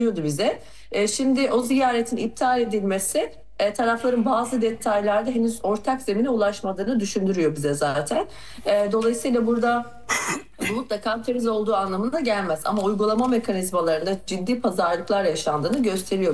bize. Şimdi o ziyaretin iptal edilmesi tarafların bazı detaylarda henüz ortak zemine ulaşmadığını düşündürüyor bize zaten. Dolayısıyla burada bu mutlaka temiz olduğu anlamına gelmez. Ama uygulama mekanizmalarında ciddi pazarlıklar yaşandığını gösteriyor